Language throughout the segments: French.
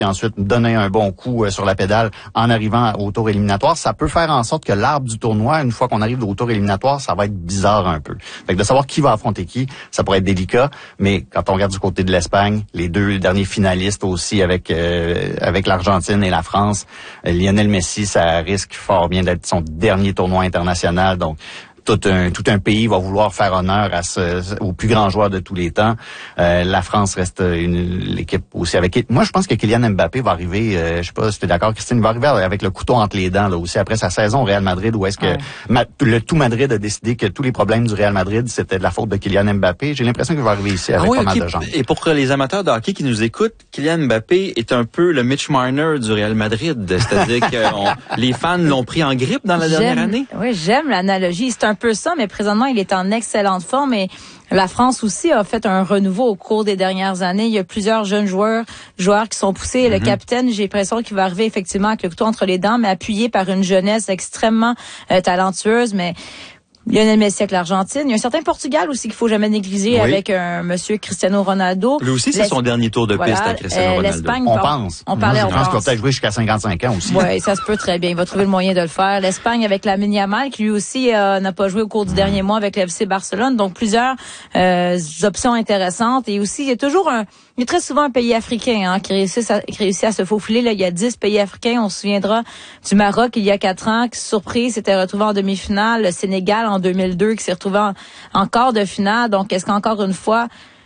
puis ensuite donner un bon coup sur la pédale en arrivant au tour éliminatoire, ça peut faire en sorte que l'arbre du tournoi, une fois qu'on arrive au tour éliminatoire, ça va être bizarre un peu. Fait que de savoir qui va affronter qui, ça pourrait être délicat, mais quand on regarde du côté de l'Espagne, les deux derniers finalistes aussi avec l'Argentine et la France, Lionel Messi, ça risque fort bien d'être son dernier tournoi international, donc tout un pays va vouloir faire honneur au plus grand joueur de tous les temps. La France reste l'équipe aussi avec. Moi, je pense que Kylian Mbappé va arriver. Je sais pas si tu es d'accord, Christine, il va arriver avec le couteau entre les dents là aussi après sa saison au Real Madrid, où est-ce que le tout Madrid a décidé que tous les problèmes du Real Madrid c'était de la faute de Kylian Mbappé. J'ai l'impression qu'il va arriver ici avec pas mal de gens. Et pour les amateurs de hockey qui nous écoutent, Kylian Mbappé est un peu le Mitch Marner du Real Madrid, c'est-à-dire que les fans l'ont pris en grippe dans la dernière année. Oui, j'aime l'analogie. C'est un peu ça, mais présentement, il est en excellente forme et la France aussi a fait un renouveau au cours des dernières années. Il y a plusieurs jeunes joueurs qui sont poussés. Le capitaine, j'ai l'impression qu'il va arriver effectivement avec le couteau entre les dents, mais appuyé par une jeunesse extrêmement talentueuse, mais Lionel Messi avec l'Argentine. Il y a un certain Portugal aussi qu'il faut jamais négliger avec un monsieur Cristiano Ronaldo. Lui aussi, c'est son dernier tour de piste à Cristiano Ronaldo. L'Espagne, on pense. On parlait, je pense qu'il va peut-être jouer jusqu'à 55 ans aussi. Oui, ça se peut très bien. Il va trouver le moyen de le faire. L'Espagne avec Lamine Yamal, qui lui aussi n'a pas joué au cours du dernier mois avec le FC Barcelone. Donc, plusieurs options intéressantes. Et aussi, il y a très souvent un pays africain qui réussit à se faufiler. Là, il y a 10 pays africains. On se souviendra du Maroc il y a 4 ans, qui, surprise, s'était retrouvé en demi-finale. Le Sénégal en 2002, qui s'est retrouvé en quart de finale. Donc, est-ce qu'encore une fois,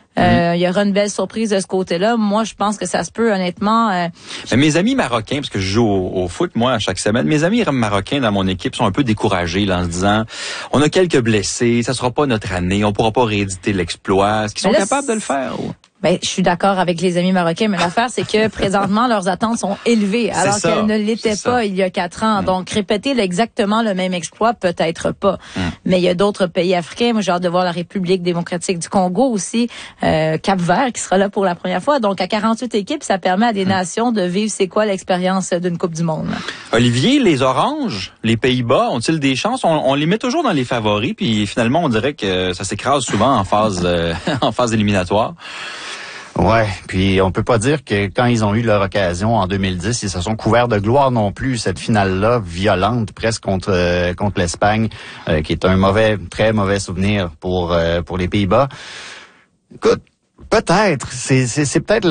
il y aura une belle surprise de ce côté-là? Moi, je pense que ça se peut, honnêtement. Mais mes amis marocains, parce que je joue au foot, moi, chaque semaine, mes amis marocains dans mon équipe sont un peu découragés là, en se disant, on a quelques blessés, ça sera pas notre année, on pourra pas rééditer l'exploit. Est-ce qu'ils sont capables de le faire? Ben, je suis d'accord avec les amis marocains, mais l'affaire, c'est que présentement, leurs attentes sont élevées, alors qu'elles ne l'étaient pas il y a 4 ans. Donc, répéter exactement le même exploit, peut-être pas. Mais il y a d'autres pays africains. Moi, j'ai hâte de voir la République démocratique du Congo aussi, Cap-Vert, qui sera là pour la première fois. Donc, à 48 équipes, ça permet à des nations de vivre c'est quoi l'expérience d'une Coupe du Monde. Olivier, les Oranges, les Pays-Bas, ont-ils des chances? On les met toujours dans les favoris, puis finalement, on dirait que ça s'écrase souvent en phase éliminatoire. Ouais, puis on peut pas dire que quand ils ont eu leur occasion en 2010, ils se sont couverts de gloire non plus, cette finale-là violente presque contre l'Espagne, qui est un très mauvais souvenir pour les Pays-Bas. Écoute, peut-être, c'est peut-être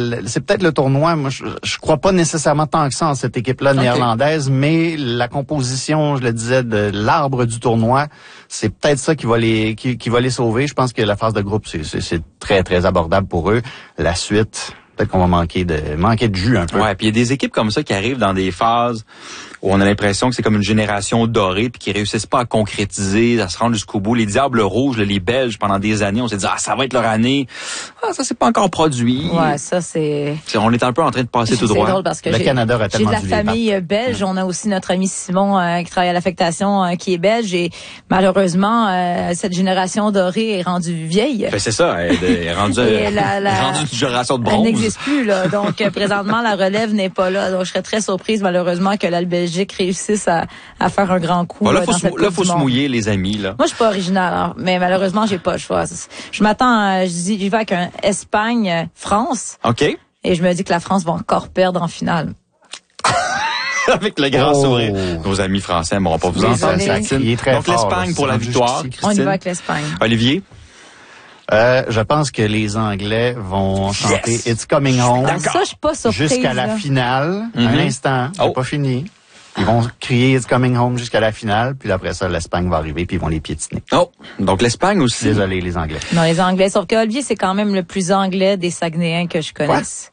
le tournoi. Moi, je crois pas nécessairement tant que ça en cette équipe-là néerlandaise, mais la composition, je le disais, de l'arbre du tournoi, c'est peut-être ça qui va les sauver. Je pense que la phase de groupe, c'est très très abordable pour eux. La suite, peut-être qu'on va manquer de jus un peu. Ouais, puis il y a des équipes comme ça qui arrivent dans des phases où on a l'impression que c'est comme une génération dorée puis qui réussissent pas à concrétiser, à se rendre jusqu'au bout. Les Diables Rouges, les Belges, pendant des années, on s'est dit ça va être leur année. Ça c'est pas encore produit. Ouais, ça c'est. On est un peu en train de passer tout droit. C'est drôle parce que le Canada a tellement j'ai de la famille belge. On a aussi notre ami Simon qui travaille à l'affectation qui est belge et malheureusement cette génération dorée est rendue vieille. Ben, c'est ça, elle est rendue une génération de bronze. Elle n'existe plus là. Donc présentement la relève n'est pas là. Donc je serais très surprise malheureusement que la Belgique réussisse à faire un grand coup. Là, faut se mouiller, les amis, là. Moi, je suis pas originale, mais malheureusement, j'ai pas le choix. Je m'attends, j'y vais avec un Espagne-France. OK. Et je me dis que la France va encore perdre en finale. Avec le grand sourire. Nos amis français n'auront pas vous entendre. Donc, l'Espagne pour la victoire. On y va avec l'Espagne. Olivier? Je pense que les Anglais vont chanter It's Coming Home. Ça, je suis pas surprise. Jusqu'à la finale. Un instant. C'est pas fini. Ils vont crier It's Coming Home jusqu'à la finale. Puis après ça, l'Espagne va arriver puis ils vont les piétiner. Oh. Donc l'Espagne aussi. Désolé, les Anglais. Non, les Anglais. Sauf que Olivier, c'est quand même le plus anglais des Saguenayens que je connaisse.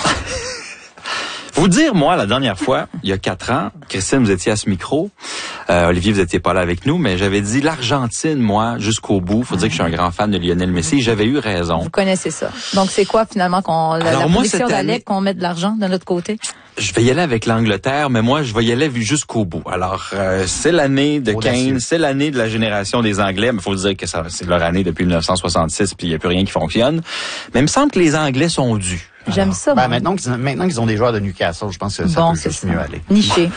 Vous dire, moi, la dernière fois, il y a 4 ans, Christine, vous étiez à ce micro. Olivier, vous étiez pas là avec nous, mais j'avais dit l'Argentine, moi, jusqu'au bout. Faut dire que je suis un grand fan de Lionel Messi. J'avais eu raison. Vous connaissez ça. Donc, c'est quoi, finalement, la position d'Alec, qu'on met de l'argent de notre côté? Je vais y aller avec l'Angleterre, mais moi, je vais y aller jusqu'au bout. Alors, c'est l'année de Kane, c'est l'année de la génération des Anglais, mais il faut dire que c'est leur année depuis 1966, puis il n'y a plus rien qui fonctionne. Mais il me semble que les Anglais sont dus. J'aime ça. Maintenant qu'ils ont des joueurs de Newcastle, je pense que ça peut juste mieux aller. Niché.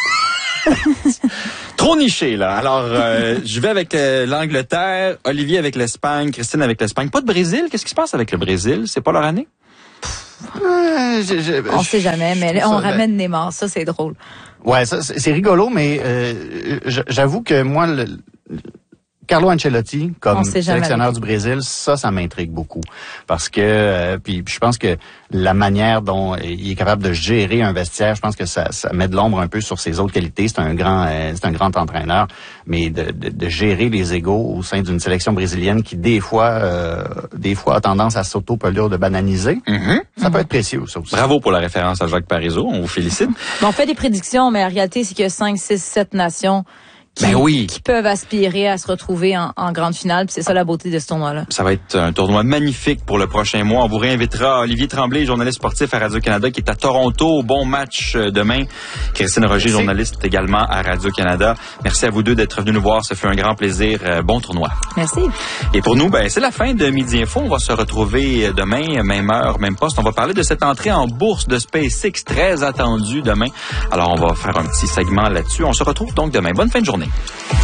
Trop niché, là. Alors, je vais avec l'Angleterre, Olivier avec l'Espagne, Christine avec l'Espagne. Pas de Brésil? Qu'est-ce qui se passe avec le Brésil? C'est pas leur année? On sait jamais, mais on ramène Neymar, ça c'est drôle. Ouais, ça c'est rigolo, mais j'avoue que moi, Carlo Ancelotti, comme sélectionneur du Brésil, ça m'intrigue beaucoup. Parce que, puis je pense que la manière dont il est capable de gérer un vestiaire, je pense que ça met de l'ombre un peu sur ses autres qualités. C'est un grand entraîneur. Mais de gérer les égos au sein d'une sélection brésilienne qui, des fois a tendance à s'auto-pelure de bananiser, ça peut être précieux, ça aussi. Bravo pour la référence à Jacques Parizeau. On vous félicite. On fait des prédictions, mais la réalité, c'est qu'il y a 5, 6, 7 nations qui peuvent aspirer à se retrouver en grande finale. Puis c'est ça la beauté de ce tournoi-là. Ça va être un tournoi magnifique pour le prochain mois. On vous réinvitera Olivier Tremblay, journaliste sportif à Radio-Canada, qui est à Toronto. Bon match demain. Christine Roger, journaliste également à Radio-Canada. Merci à vous deux d'être venus nous voir. Ça fait un grand plaisir. Bon tournoi. Merci. Et pour nous, c'est la fin de Midi Info. On va se retrouver demain, même heure, même poste. On va parler de cette entrée en bourse de SpaceX très attendue demain. Alors, on va faire un petit segment là-dessus. On se retrouve donc demain. Bonne fin de journée.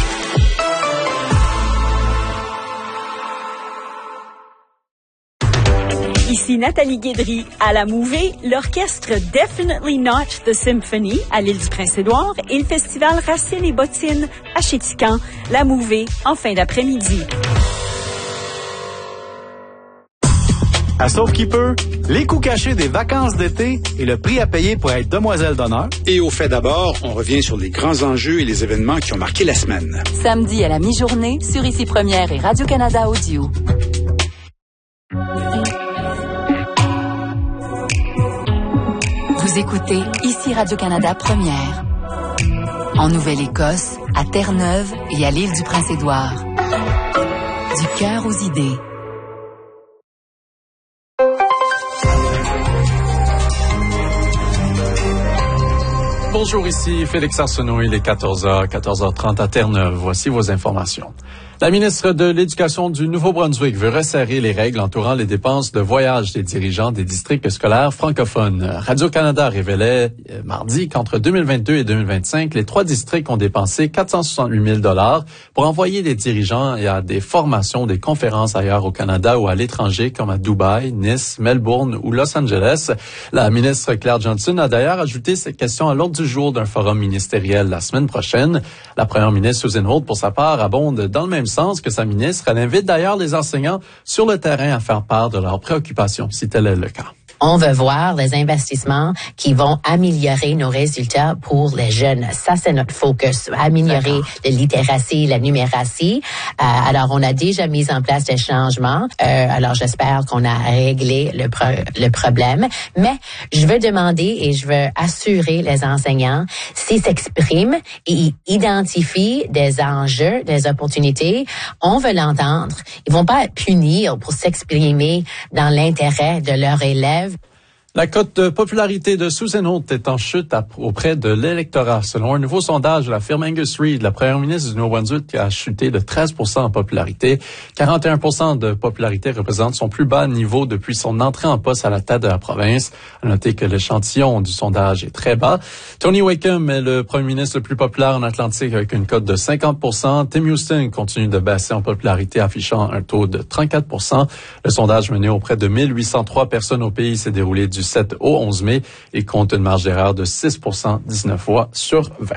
Ici Nathalie Guédry. À la Mouvée, l'orchestre Definitely Not the Symphony à l'île du Prince-Édouard et le festival Racine et Bottines à Chéticamp. La Mouvée en fin d'après-midi. À Sauf-qui-peut, les coûts cachés des vacances d'été et le prix à payer pour être demoiselle d'honneur. Et au fait d'abord, on revient sur les grands enjeux et les événements qui ont marqué la semaine. Samedi à la mi-journée sur Ici Première et Radio-Canada Audio. Vous écoutez Ici Radio-Canada Première. En Nouvelle-Écosse, à Terre-Neuve et à l'île du Prince-Édouard. Du cœur aux idées. Bonjour, ici Félix Arsenault, il est 14h30 à Terre-Neuve. Voici vos informations. La ministre de l'Éducation du Nouveau-Brunswick veut resserrer les règles entourant les dépenses de voyage des dirigeants des districts scolaires francophones. Radio-Canada révélait mardi qu'entre 2022 et 2025, les 3 districts ont dépensé 468 000 $ pour envoyer des dirigeants à des formations, des conférences ailleurs au Canada ou à l'étranger, comme à Dubaï, Nice, Melbourne ou Los Angeles. La ministre Claire Johnson a d'ailleurs ajouté cette question à l'ordre du jour d'un forum ministériel la semaine prochaine. La première ministre Susan Holt, pour sa part, abonde dans le même sens que sa ministre. Elle invite d'ailleurs les enseignants sur le terrain à faire part de leurs préoccupations, si tel est le cas. On veut voir les investissements qui vont améliorer nos résultats pour les jeunes. Ça, c'est notre focus. Améliorer la littératie, la numératie. Alors, on a déjà mis en place des changements. Alors, j'espère qu'on a réglé le problème. Mais je veux demander et je veux assurer les enseignants, s'ils s'expriment et identifient des enjeux, des opportunités, on veut l'entendre. Ils vont pas punir pour s'exprimer dans l'intérêt de leurs élèves. La cote de popularité de Susan Holt est en chute auprès de l'électorat. Selon un nouveau sondage de la firme Angus Reid, la première ministre du Nouveau-Brunswick a chuté de 13% en popularité. 41% de popularité représente son plus bas niveau depuis son entrée en poste à la tête de la province. À noter que l'échantillon du sondage est très bas. Tony Wakeham est le premier ministre le plus populaire en Atlantique avec une cote de 50%. Tim Houston continue de baisser en popularité, affichant un taux de 34%. Le sondage mené auprès de 1803 personnes au pays s'est déroulé du 7 au 11 mai et compte une marge d'erreur de 6%, 19 fois sur 20.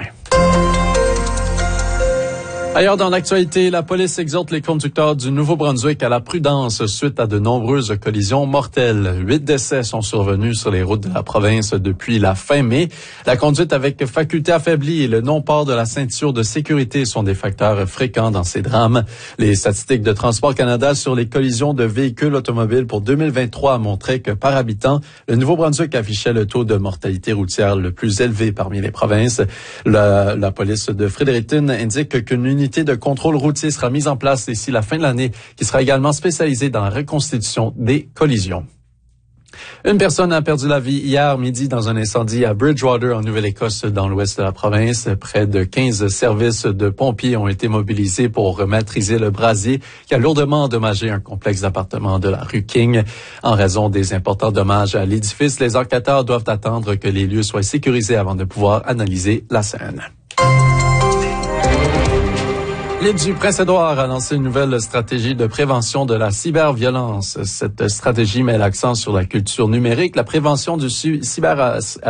Ailleurs dans l'actualité, la police exhorte les conducteurs du Nouveau-Brunswick à la prudence suite à de nombreuses collisions mortelles. 8 décès sont survenus sur les routes de la province depuis la fin mai. La conduite avec faculté affaiblie et le non-port de la ceinture de sécurité sont des facteurs fréquents dans ces drames. Les statistiques de Transport Canada sur les collisions de véhicules automobiles pour 2023 montraient que par habitant, le Nouveau-Brunswick affichait le taux de mortalité routière le plus élevé parmi les provinces. La police de Fredericton indique qu'une unité de contrôle routier sera mise en place d'ici la fin de l'année, qui sera également spécialisée dans la reconstitution des collisions. Une personne a perdu la vie hier midi dans un incendie à Bridgewater, en Nouvelle-Écosse, dans l'ouest de la province. Près de 15 services de pompiers ont été mobilisés pour maîtriser le brasier qui a lourdement endommagé un complexe d'appartements de la rue King. En raison des importants dommages à l'édifice, les enquêteurs doivent attendre que les lieux soient sécurisés avant de pouvoir analyser la scène. L'île du Prince-Édouard a lancé une nouvelle stratégie de prévention de la cyberviolence. Cette stratégie met l'accent sur la culture numérique, la prévention du cyber